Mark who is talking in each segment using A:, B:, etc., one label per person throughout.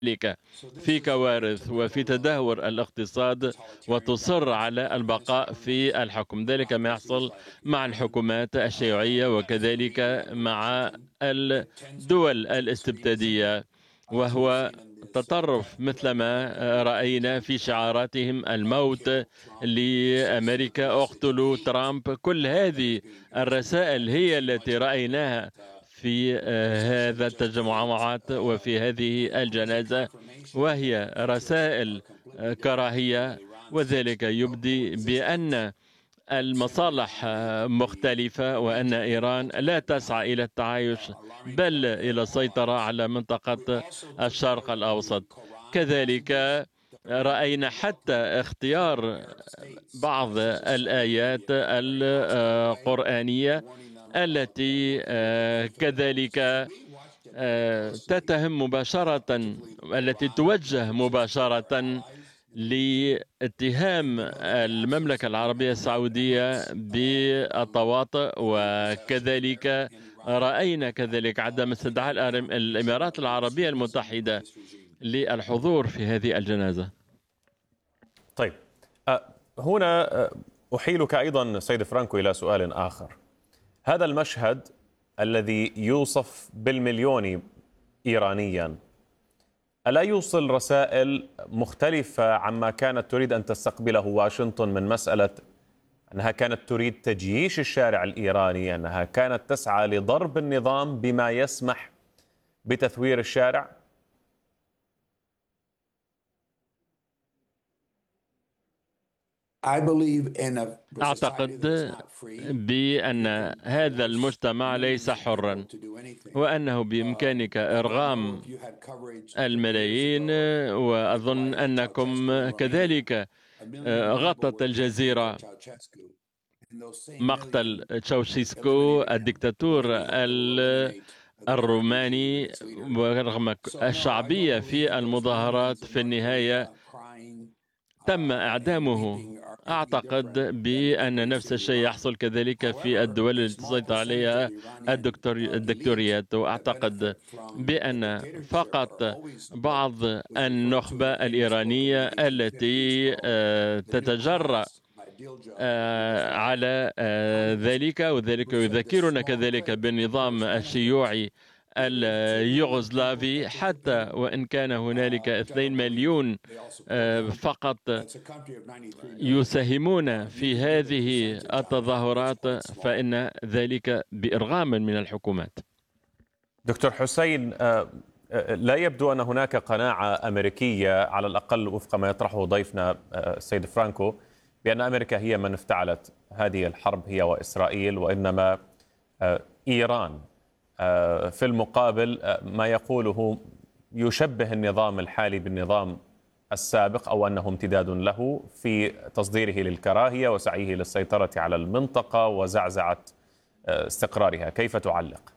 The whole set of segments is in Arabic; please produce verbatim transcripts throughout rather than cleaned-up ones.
A: ذلك في كوارث وفي تدهور الاقتصاد، وتصر على البقاء في الحكم. ذلك ما يحصل مع الحكومات الشيوعية وكذلك مع الدول الاستبدادية، وهو تطرف مثلما رأينا في شعاراتهم: الموت لأمريكا، اقتلوا ترامب. كل هذه الرسائل هي التي رأيناها في هذا التجمعات وفي هذه الجنازة، وهي رسائل كراهية، وذلك يبدي بأن المصالح مختلفة وأن إيران لا تسعى إلى التعايش بل إلى السيطرة على منطقة الشرق الأوسط. كذلك رأينا حتى اختيار بعض الآيات القرآنية التي كذلك تتهم مباشرة، التي توجه مباشرة لاتهام المملكة العربية السعودية بالتواطؤ. وكذلك رأينا كذلك عدم استدعاء الإمارات العربية المتحدة للحضور في هذه الجنازة.
B: طيب، هنا أحيلك أيضا سيد فرانكو إلى سؤال آخر. هذا المشهد الذي يوصف بالمليون إيرانيا ألا يوصل رسائل مختلفة عما كانت تريد أن تستقبله واشنطن من مسألة أنها كانت تريد تجييش الشارع الإيراني، أنها كانت تسعى لضرب النظام بما يسمح بتثوير الشارع؟
A: أعتقد بأن هذا المجتمع ليس حرا، وأنه بإمكانك إرغام الملايين. وأظن أنكم كذلك غطت الجزيرة مقتل تشاوشيسكو الدكتاتور الروماني، ورغم الشعبية في المظاهرات في النهاية تم إعدامه. أعتقد بأن نفس الشيء يحصل كذلك في الدول التي تسيطر عليها الدكتوريات. وأعتقد بأن فقط بعض النخبة الإيرانية التي تتجرأ على ذلك، وذلك يذكرنا كذلك بالنظام الشيوعي اليوغوسلافي، حتى وإن كان هنالك اثنين مليون فقط يساهمون في هذه التظاهرات، فإن ذلك بإرغام من الحكومات.
B: دكتور حسين، لا يبدو أن هناك قناعة أمريكية، على الأقل وفق ما يطرحه ضيفنا السيد فرانكو، بأن أمريكا هي من افتعلت هذه الحرب هي وإسرائيل، وإنما إيران في المقابل ما يقوله يشبه النظام الحالي بالنظام السابق، أو أنه امتداد له في تصديره للكراهية وسعيه للسيطرة على المنطقة وزعزعة استقرارها. كيف تعلق؟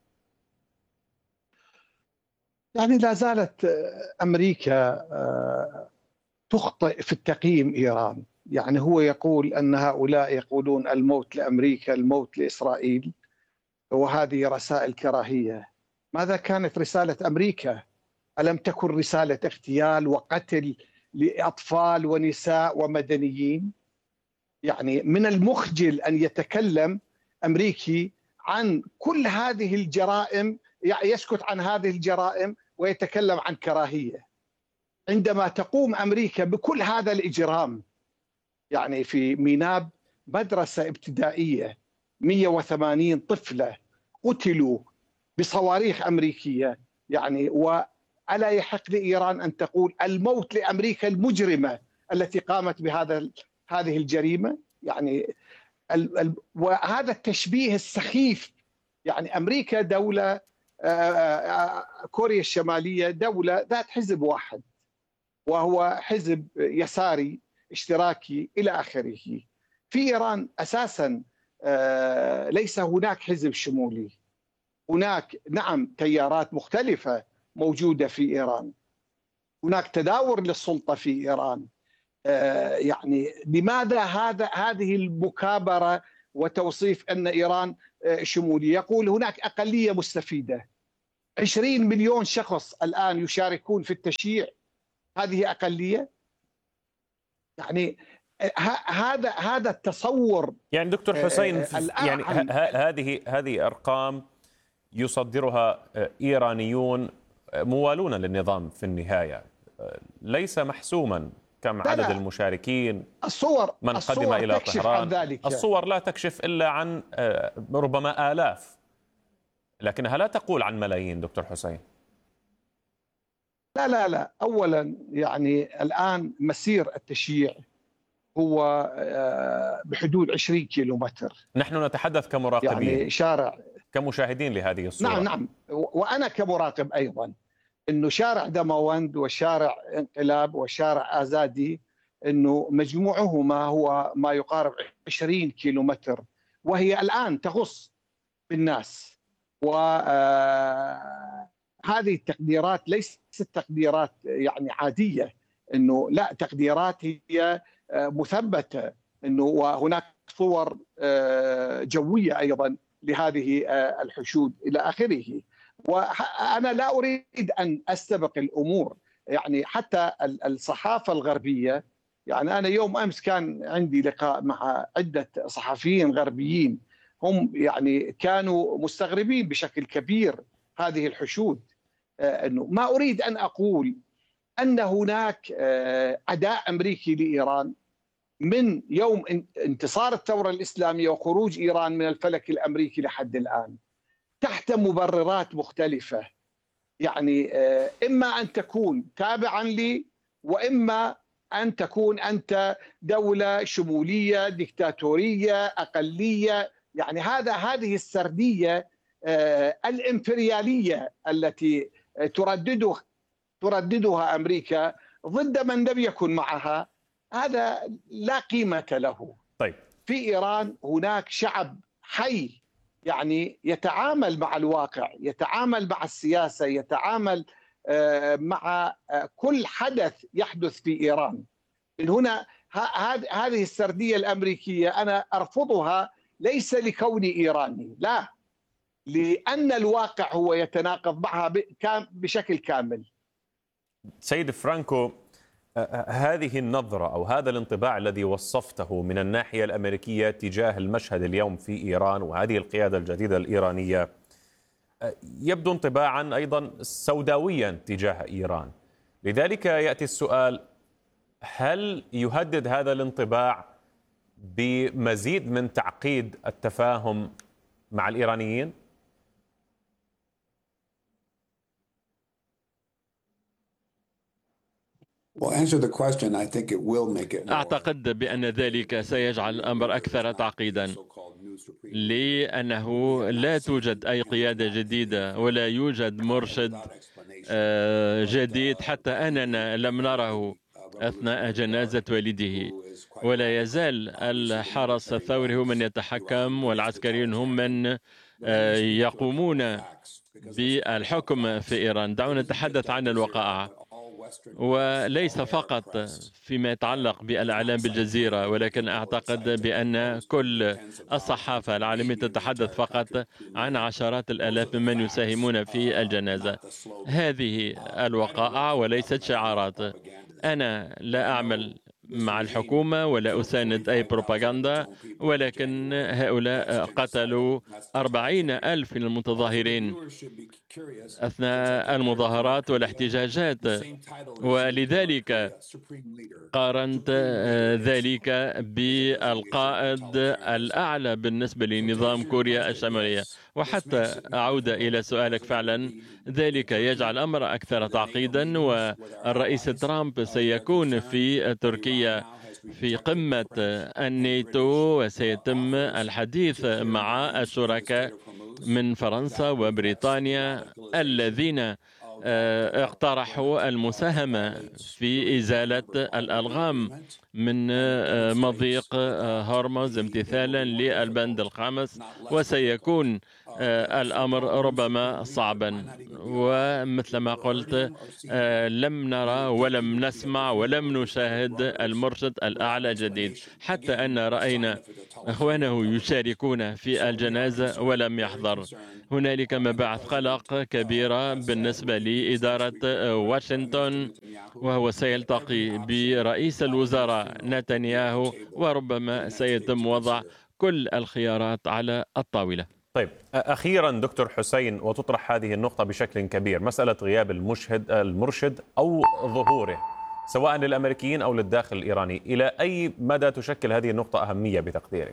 C: يعني لا زالت أمريكا تخطئ في التقييم إيران. يعني هو يقول أن هؤلاء يقولون الموت لأمريكا، الموت لإسرائيل، وهذه رسائل كراهية. ماذا كانت رسالة أمريكا؟ ألم تكن رسالة اغتيال وقتل لأطفال ونساء ومدنيين؟ يعني من المخجل أن يتكلم أمريكي عن كل هذه الجرائم، يعني يسكت عن هذه الجرائم ويتكلم عن كراهية، عندما تقوم أمريكا بكل هذا الإجرام. يعني في ميناب مدرسة ابتدائية مئة وثمانين طفلة قتلوا بصواريخ أمريكية. يعني وألا يحق لإيران أن تقول الموت لأمريكا المجرمة التي قامت بهذا هذه الجريمة؟ يعني ال ال وهذا التشبيه السخيف. يعني أمريكا دولة، كوريا الشمالية دولة ذات حزب واحد، وهو حزب يساري اشتراكي إلى آخره. في إيران أساساً ليس هناك حزب شمولي. هناك نعم تيارات مختلفة موجودة في إيران، هناك تداور للسلطة في إيران. يعني لماذا هذا هذه المكابرة وتوصيف أن إيران شمولية؟ يقول هناك أقلية مستفيدة. عشرين مليون شخص الآن يشاركون في التشييع، هذه أقلية؟ يعني هذا هذا التصور.
B: يعني دكتور حسين، يعني هذه هذه أرقام يصدرها إيرانيون موالون للنظام في النهاية، ليس محسوما كم عدد لا لا. المشاركين،
C: الصور
B: من
C: الصور
B: قدم إلى
C: طهران،
B: الصور لا تكشف إلا عن ربما آلاف، لكنها لا تقول عن ملايين. دكتور حسين،
C: لا لا لا أولا يعني الآن مسير التشييع هو بحدود عشرين كيلو متر.
B: نحن نتحدث كمراقبين،
C: يعني شارع،
B: كمشاهدين لهذه الصورة.
C: نعم نعم، وأنا كمراقب أيضا، إنه شارع دموند وشارع انقلاب وشارع آزادي إنه مجموعهما هو ما يقارب عشرين كيلو متر، وهي الآن تغص بالناس. وهذه التقديرات ليست تقديرات يعني عادية، إنه لا، تقديرات هي مثبتة، إنه وهناك صور جوية أيضا لهذه الحشود إلى آخره. وأنا لا أريد أن أستبق الأمور، يعني حتى الصحافة الغربية، يعني أنا يوم أمس كان عندي لقاء مع عدة صحفيين غربيين، هم يعني كانوا مستغربين بشكل كبير هذه الحشود. أنه ما أريد أن أقول أن هناك عداء أمريكي لإيران من يوم انتصار الثورة الإسلامية وخروج إيران من الفلك الأمريكي لحد الآن، تحت مبررات مختلفة. يعني إما أن تكون تابعا لي، وإما أن تكون أنت دولة شمولية ديكتاتورية أقلية. يعني هذا هذه السردية الإمبريالية التي تردده ترددها أمريكا ضد من لم يكن معها، هذا لا قيمة له.
B: طيب،
C: في إيران هناك شعب حي، يعني يتعامل مع الواقع، يتعامل مع السياسة، يتعامل مع كل حدث يحدث في إيران. من هنا هذه السردية الأمريكية أنا أرفضها، ليس لكوني إيراني، لا، لأن الواقع هو يتناقض معها بشكل كامل.
B: سيد فرانكو، هذه النظرة أو هذا الانطباع الذي وصفته من الناحية الأمريكية تجاه المشهد اليوم في إيران وهذه القيادة الجديدة الإيرانية يبدو انطباعا أيضا سوداويا تجاه إيران. لذلك يأتي السؤال: هل يهدد هذا الانطباع بمزيد من تعقيد التفاهم مع الإيرانيين؟
A: أعتقد بأن ذلك سيجعل الأمر أكثر تعقيدا، لأنه لا توجد أي قيادة جديدة ولا يوجد مرشد جديد، حتى أننا لم نره أثناء جنازة والده، ولا يزال الحرس الثوري هو من يتحكم، والعسكريون هم من يقومون بالحكم في إيران. دعونا نتحدث عن الوقائع، وليس فقط فيما يتعلق بالإعلام بالجزيرة، ولكن أعتقد بأن كل الصحافة العالمية تتحدث فقط عن عشرات الآلاف ممن يساهمون في الجنازة. هذه الوقائع وليست شعارات. أنا لا أعمل مع الحكومة ولا أساند أي بروباغندا، ولكن هؤلاء قتلوا أربعين ألف من المتظاهرين أثناء المظاهرات والاحتجاجات، ولذلك قارنت ذلك بالقائد الأعلى بالنسبة لنظام كوريا الشمالية. وحتى أعود إلى سؤالك، فعلا ذلك يجعل الأمر أكثر تعقيدا، والرئيس ترامب سيكون في تركيا في قمة الناتو، وسيتم الحديث مع الشركاء من فرنسا وبريطانيا الذين اقترحوا المساهمة في إزالة الألغام من مضيق هرمز امتثالا للبند الخامس، وسيكون الأمر ربما صعبا. ومثل ما قلت لم نرى ولم نسمع ولم نشاهد المرشد الأعلى جديد، حتى أن رأينا إخوانه يشاركون في الجنازة ولم يحضر. هنالك مباعث قلق كبيرة بالنسبة لإدارة واشنطن، وهو سيلتقي برئيس الوزراء نتنياهو، وربما سيتم وضع كل الخيارات على الطاولة.
B: طيب، أخيرا دكتور حسين، وتطرح هذه النقطة بشكل كبير، مسألة غياب المشهد المرشد أو ظهوره سواء للأمريكيين أو للداخل الإيراني، إلى أي مدى تشكل هذه النقطة أهمية بتقديرك؟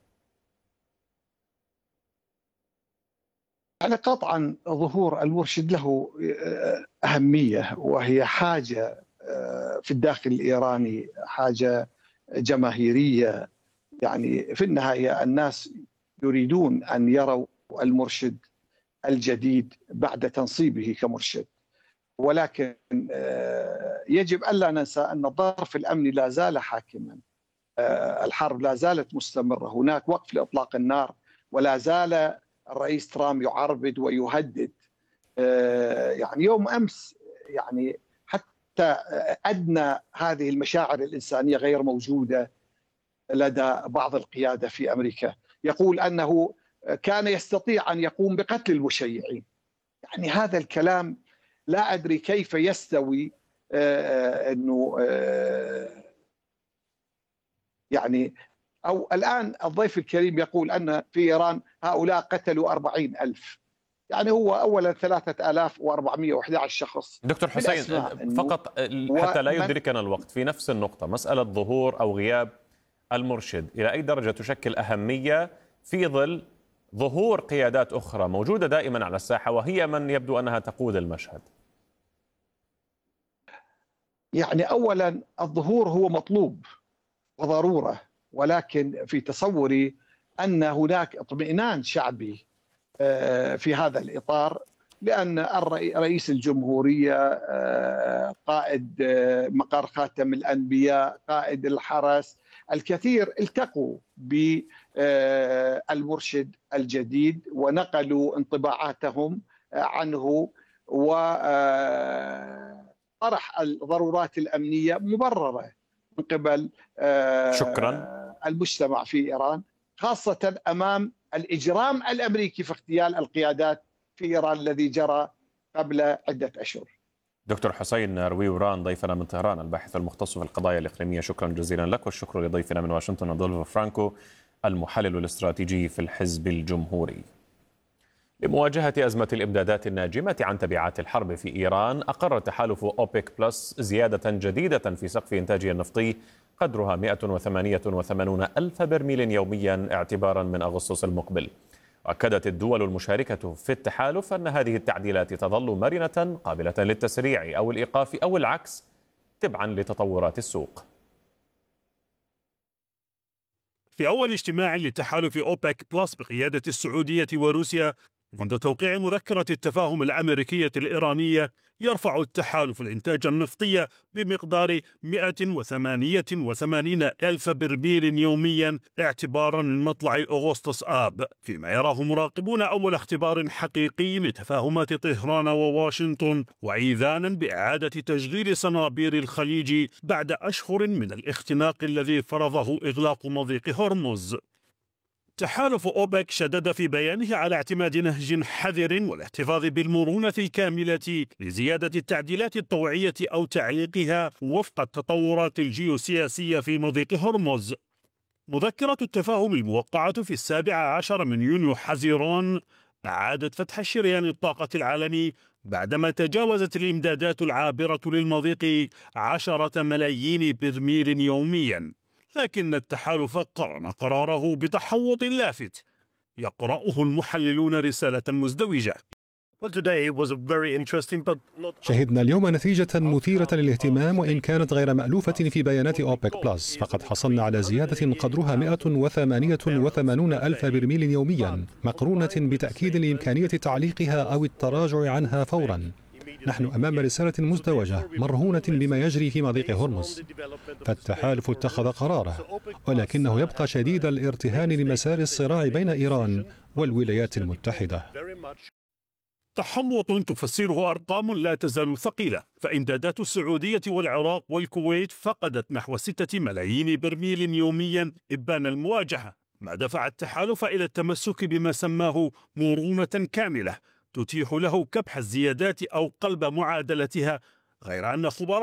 C: يعني قطعا ظهور المرشد له أهمية، وهي حاجة في الداخل الإيراني، حاجة جماهيرية. يعني في النهاية الناس يريدون أن يروا المرشد الجديد بعد تنصيبه كمرشد، ولكن يجب ألا ننسى أن الظرف الأمني لا زال حاكما، الحرب لا زالت مستمرة، هناك وقف لإطلاق النار، ولا زال الرئيس ترامب يعربد ويهدد. يعني يوم أمس يعني حتى أدنى هذه المشاعر الإنسانية غير موجودة لدى بعض القيادة في أمريكا، يقول أنه كان يستطيع أن يقوم بقتل المشيعين. يعني هذا الكلام لا أدري كيف يستوي. أنه يعني أو الآن الضيف الكريم يقول أن في إيران هؤلاء قتلوا أربعين ألف، يعني هو أولا ثلاثة آلاف وأربعمائة وأحد عشر شخص.
B: دكتور حسين، فقط حتى لا يدركنا الوقت في نفس النقطة، مسألة ظهور أو غياب المرشد إلى أي درجة تشكل أهمية في ظل ظهور قيادات أخرى موجودة دائما على الساحة، وهي من يبدو أنها تقود المشهد؟
C: يعني أولا الظهور هو مطلوب وضرورة، ولكن في تصوري أن هناك اطمئنان شعبي في هذا الإطار، لأن رئيس الجمهورية، قائد مقر خاتم الأنبياء، قائد الحرس، الكثير التقوا بالمرشد الجديد ونقلوا انطباعاتهم عنه، وطرح الضرورات الأمنية مبررة من قبل
B: شكرا
C: المجتمع في إيران، خاصة أمام الإجرام الأمريكي في اغتيال القيادات في إيران الذي جرى قبل عدة أشهر.
B: دكتور حسين رويوران ضيفنا من طهران، الباحث المختص في القضايا الإقليمية، شكرا جزيلا لك، والشكر لضيفنا من واشنطن أدولفو فرانكو المحلل الاستراتيجي في الحزب الجمهوري. لمواجهة أزمة الإمدادات الناجمة عن تبعات الحرب في إيران، أقر تحالف أوبك بلس زيادة جديدة في سقف إنتاجه النفطي قدرها مئة وثمانية وثمانين ألف برميل يوميا اعتبارا من أغسطس المقبل. وأكدت الدول المشاركة في التحالف أن هذه التعديلات تظل مرنة قابلة للتسريع أو الإيقاف أو العكس تبعا لتطورات السوق.
D: في أول اجتماع لتحالف أوبك بلس بقيادة السعودية وروسيا منذ توقيع مذكرة التفاهم الأمريكية الإيرانية، يرفع التحالف الإنتاج النفطي بمقدار مئة وثمانية وثمانين ألف برميل يوميا اعتبارا من مطلع أغسطس آب، فيما يراه مراقبون أول اختبار حقيقي لتفاهمات طهران وواشنطن، وإيذانا بإعادة تشغيل صنابير الخليج بعد أشهر من الاختناق الذي فرضه إغلاق مضيق هرمز. تحالف أوبك شدد في بيانه على اعتماد نهج حذر والاحتفاظ بالمرونة الكاملة لزيادة التعديلات الطوعية أو تعليقها وفق التطورات الجيوسياسية في مضيق هرمز. مذكرة التفاهم الموقعة في السابع عشر من يونيو حزيران أعادت فتح شريان الطاقة العالمي بعدما تجاوزت الإمدادات العابرة للمضيق عشرة ملايين برميل يوميا، لكن التحالف قرن قراره بتحوط لافت يقرأه المحللون رسالة مزدوجة.
E: شهدنا اليوم نتيجة مثيرة للاهتمام وإن كانت غير مألوفة في بيانات أوبك بلس، فقد حصلنا على زيادة قدرها مئة وثمانية وثمانين ألف برميل يوميا، مقرونة بتأكيد لإمكانية تعليقها أو التراجع عنها فورا. نحن أمام رسالة مزدوجة مرهونة بما يجري في مضيق هرمز، فالتحالف اتخذ قراره، ولكنه يبقى شديد الارتهان لمسار الصراع بين إيران والولايات المتحدة.
D: تحمض تفسره أرقام لا تزال ثقيلة، فإمدادات السعودية والعراق والكويت فقدت نحو ستة ملايين برميل يوميا إبان المواجهة، ما دفع التحالف إلى التمسك بما سماه مرونة كاملة تتيح له كبح الزيادات أو قلب معادلتها، غير أن خبراء